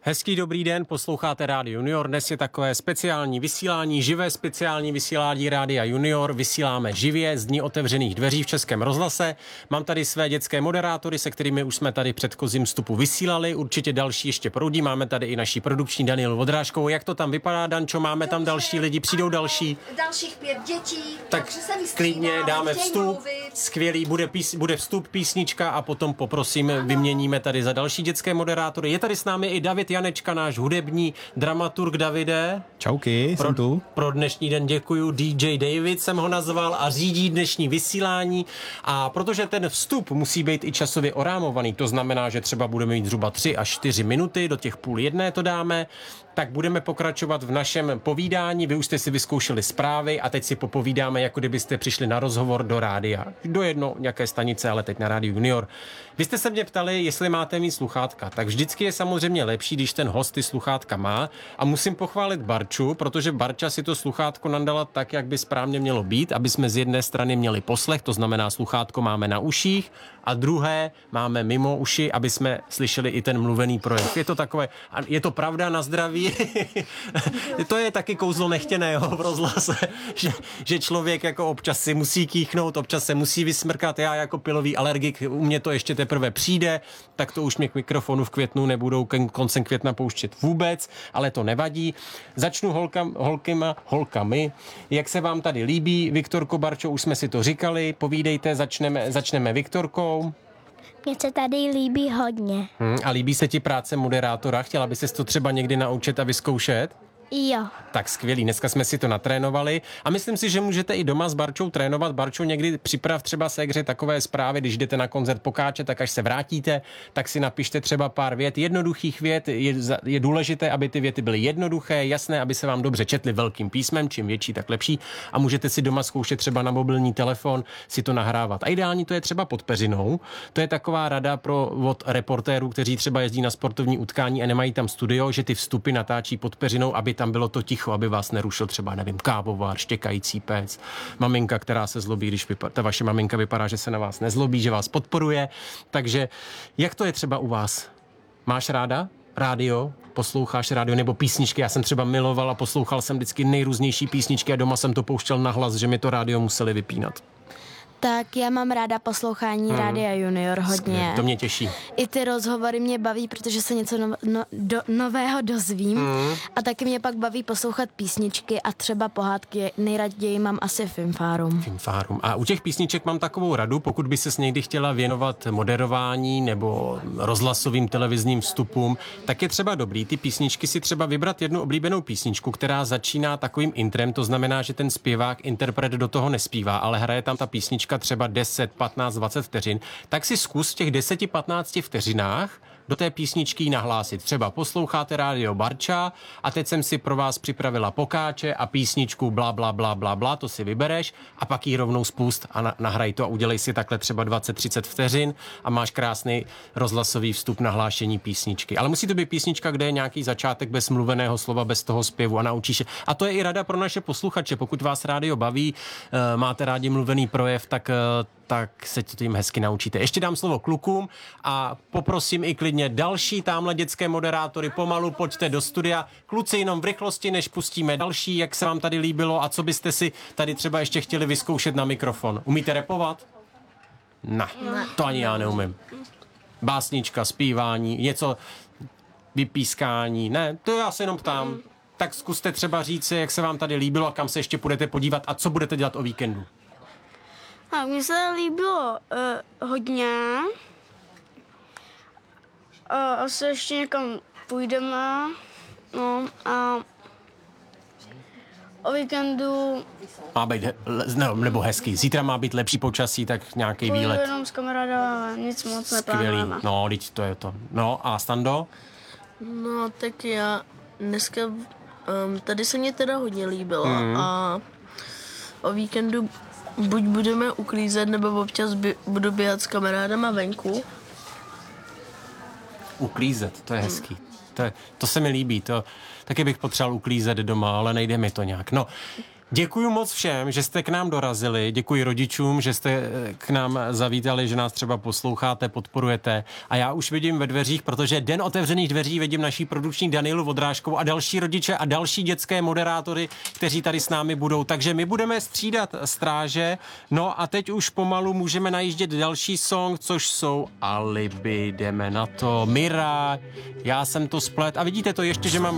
Hezký dobrý den, posloucháte Rádio Junior. Dnes je takové speciální vysílání, živé speciální vysílání Rádia Junior. Vysíláme živě z Dní otevřených dveří v Českém rozhlase. Mám tady své dětské moderátory, se kterými už jsme tady předchozím vstupu vysílali. Určitě další ještě proudí. Máme tady i naší produkční Danielu Vodrážkovou. Jak to tam vypadá, Dančo? Máme tam další lidi, přijdou další. Dalších 5 dětí. Tak klidně dáme vstup. Skvělý, bude vstup, písnička a potom poprosím, vyměníme tady za další dětské moderátory. Je tady s námi i David Janečka, náš hudební dramaturg. Davide. Čauky, jsem tu. Pro dnešní den děkuju. DJ David jsem ho nazval a řídí dnešní vysílání. A protože ten vstup musí být i časově orámovaný, to znamená, že třeba budeme mít zhruba 3 až 4 minuty, do těch 12:30 to dáme, tak budeme pokračovat v našem povídání. Vy už jste si vyzkoušeli zprávy a teď si popovídáme, jako kdybyste přišli na rozhovor do rádia. Do jedno nějaké stanice, ale teď na Rádiu Junior. Vy jste se mě ptali, jestli máte mít sluchátka. Tak vždycky je samozřejmě lepší, když ten host ty sluchátka má. A musím pochválit Barču, protože Barča si to sluchátko nandala tak, jak by správně mělo být, aby jsme z jedné strany měli poslech, to znamená sluchátko máme na uších, a druhé máme mimo uši, aby jsme slyšeli i ten mluvený projev. Je to takové, je to pravda, na zdraví. To je taky kouzlo nechtěného v rozhlase, že člověk jako občas si musí kýchnout, občas se musí vysmrkat. Já jako pilový alergik, u mě to ještě teprve přijde, tak to už mě k mikrofonu v květnu nebudou koncem května pouštět vůbec, ale to nevadí. Začnu holkami. Jak se vám tady líbí? Viktorko, Barčo, už jsme si to říkali, povídejte, začneme Viktorkou. Mně se tady líbí hodně. A líbí se ti práce moderátora? Chtěla by ses to třeba někdy naučit a vyzkoušet? Jo. Tak skvělý, dneska jsme si to natrénovali a myslím si, že můžete i doma s Barčou trénovat. Barčo, někdy připrav třeba Segře takové zprávy, když jdete na koncert Pokáče, tak až se vrátíte, tak si napište třeba pár vět, jednoduchých vět. Je důležité, aby ty věty byly jednoduché, jasné, aby se vám dobře četly velkým písmem, čím větší, tak lepší. A můžete si doma zkoušet třeba na mobilní telefon si to nahrávat. A ideální to je třeba pod peřinou. To je taková rada od reportérů, kteří třeba jezdí na sportovní utkání a nemají tam studio, že ty vstupy natáčí pod peřinou, aby tam bylo to ticho, aby vás nerušil třeba, nevím, kávovar, štěkající pec, maminka, která se zlobí, když ta vaše maminka vypadá, že se na vás nezlobí, že vás podporuje. Takže jak to je třeba u vás? Máš ráda rádio? Posloucháš rádio nebo písničky? Já jsem třeba miloval a poslouchal jsem vždycky nejrůznější písničky a doma jsem to pouštěl nahlas, že mi to rádio museli vypínat. Tak já mám ráda poslouchání Rádia Junior hodně. Skvěle, to mě těší. I ty rozhovory mě baví, protože se něco nového dozvím. A taky mě pak baví poslouchat písničky a třeba pohádky. Nejraději mám asi Finfárum. A u těch písniček mám takovou radu, pokud by ses někdy chtěla věnovat moderování nebo rozhlasovým televizním vstupům, tak je třeba dobrý ty písničky si třeba vybrat jednu oblíbenou písničku, která začíná takovým intrem, to znamená, že ten zpěvák, interpret do toho nespívá, ale hraje tam ta písnička třeba 10, 15, 20 vteřin, tak si zkus v těch 10-15 vteřinách do té písničky ji nahlásit. Třeba posloucháte rádio Barča a teď jsem si pro vás připravila Pokáče a písničku bla, bla, bla, bla, bla, to si vybereš a pak ji rovnou spust a nahraj to a udělej si takhle třeba 20-30 vteřin a máš krásný rozhlasový vstup nahlášení písničky. Ale musí to být písnička, kde je nějaký začátek bez mluveného slova, bez toho zpěvu a naučíš se. A to je i rada pro naše posluchače. Pokud vás rádio baví, máte rádi mluvený projev, tak se tím hezky naučíte. Ještě dám slovo klukům a poprosím i klidně další tamhle dětské moderátory, pomalu pojďte do studia. Kluci, jenom v rychlosti, než pustíme další, jak se vám tady líbilo a co byste si tady třeba ještě chtěli vyzkoušet na mikrofon. Umíte rapovat? Ne, to ani já neumím. Básnička, zpívání, něco, vypískání, ne, to já se jenom ptám. Tak zkuste třeba říct si, jak se vám tady líbilo a kam se ještě půjdete podívat a co budete dělat o víkendu. Tak mně se líbilo hodně. Asi ještě někam půjdeme. No a o víkendu... Má být nebo hezký. Zítra má být lepší počasí, tak nějaký výlet. Jenom s kamarádama, nic moc neplánujeme. Skvělý. No, teď to je to. No a Stando? No, tak já dneska... tady se mě teda hodně líbilo a o víkendu buď budeme uklízet, nebo občas budu běhat s kamarádama venku. Uklízet, to je hezký. To se mi líbí. Taky bych potřeboval uklízet doma, ale nejde mi to nějak. No, Děkuji moc všem, že jste k nám dorazili. Děkuji rodičům, že jste k nám zavítali, že nás třeba posloucháte, podporujete. A já už vidím ve dveřích, protože den otevřených dveří vidím naší produkční Danielu Vodrážkovou a další rodiče a další dětské moderátory, kteří tady s námi budou. Takže my budeme střídat stráže. No a teď už pomalu můžeme najíždět další song, což jsou Alibi. Jdeme na to. Mira, já jsem to splet. A vidíte to ještě, že mám